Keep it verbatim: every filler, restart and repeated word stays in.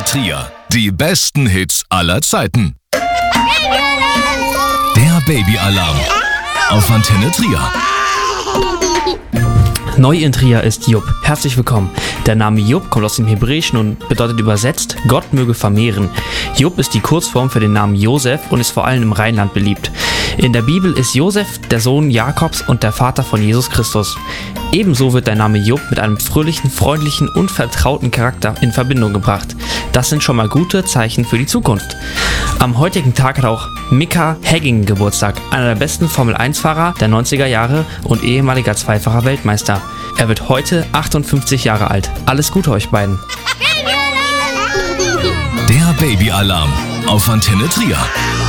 Trier. Die besten Hits aller Zeiten. Der Babyalarm auf Antenne Trier. Neu in Trier ist Job. Herzlich willkommen. Der Name Job kommt aus dem Hebräischen und bedeutet übersetzt, Gott möge vermehren. Job ist die Kurzform für den Namen Josef und ist vor allem im Rheinland beliebt. In der Bibel ist Josef der Sohn Jakobs und der Vater von Jesus Christus. Ebenso wird der Name Job mit einem fröhlichen, freundlichen und vertrauten Charakter in Verbindung gebracht. Das sind schon mal gute Zeichen für die Zukunft. Am heutigen Tag hat auch Mika Häggingen Geburtstag, einer der besten Formel eins Fahrer der neunziger Jahre und ehemaliger zweifacher Weltmeister. Er wird heute achtundfünfzig Jahre alt. Alles Gute euch beiden. Der Babyalarm auf Antenne Trier.